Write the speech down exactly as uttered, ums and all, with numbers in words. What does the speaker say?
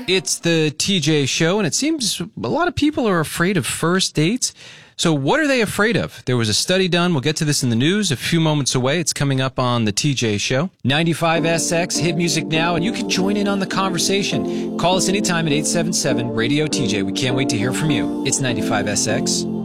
It's the T J Show, and it seems a lot of people are afraid of first dates. So what are they afraid of? There was a study done. We'll get to this in the news a few moments away. It's coming up on the T J Show. ninety-five S X, hit music now, and you can join in on the conversation. Call us anytime at eight seven seven, radio T J. We can't wait to hear from you. It's ninety-five S X.